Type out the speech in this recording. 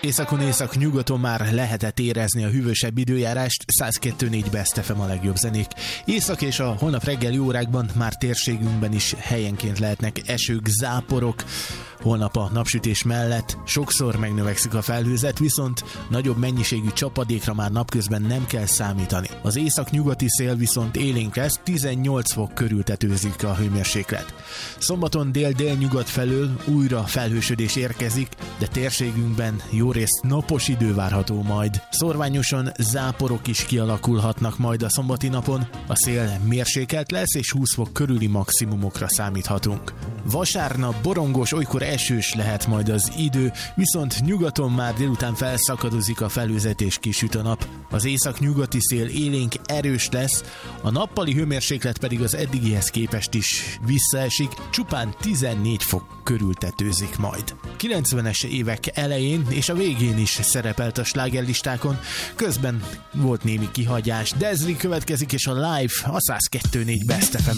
Északon, észak-nyugaton már lehetett érezni a hűvösebb időjárást, 102.4 Best FM a legjobb zenék. Észak és a holnap reggeli órákban már térségünkben is helyenként lehetnek esők, záporok. Holnap a napsütés mellett sokszor megnövekszik a felhőzet, viszont nagyobb mennyiségű csapadékra már napközben nem kell számítani. Az észak-nyugati szél viszont élénk lesz, 18 fok körül tetőzik a hőmérséklet. Szombaton dél-délnyugat felől újra felhősödés érkezik, de térségünkben jórészt napos idő várható majd. Szorványosan záporok is kialakulhatnak majd a szombati napon, a szél mérsékelt lesz és 20 fok körüli maximumokra számíthatunk. Vasárnap borongos, olykor esős lehet majd az idő, viszont nyugaton már délután felszakadozik a felhőzet és kisüt a nap. Az észak-nyugati szél élénk erős lesz, a nappali hőmérséklet pedig az eddigihez képest is visszaesik, csupán 14 fok körül tetőzik majd. 90-es évek elején és a végén is szerepelt a slágerlistákon, közben volt némi kihagyás. Dezri következik és a Live a 102.4 Best FM.